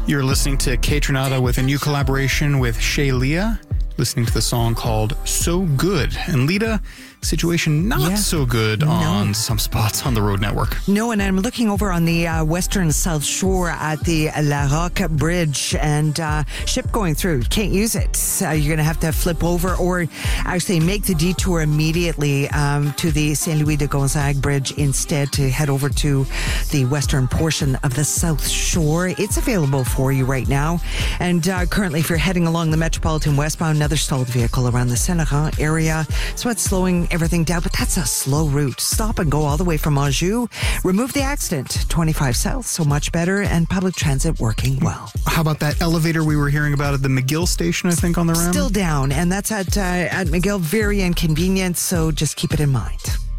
You're listening to Kaytranada with a new collaboration with Shay Leah, listening to the song called So Good. And Lita, situation not so good on some spots on the road network. No, and I'm looking over on the western South Shore at the La Roque Bridge, and ship going through. You can't use it. You're going to have to flip over or actually make the detour immediately to the Saint Louis de Gonzague Bridge instead to head over to the western portion of the South Shore. It's available for you right now. And currently, if you're heading along the Metropolitan westbound, another stalled vehicle around the Saint-Laurent area. So it's slowing everything down, but that's a slow route. Stop and go all the way from Anjou. Remove the accident. 25 south, so much better, and public transit working well. How about that elevator we were hearing about at the McGill station, I think, on the Ram? Still down, and that's at McGill. Very inconvenient, so just keep it in mind.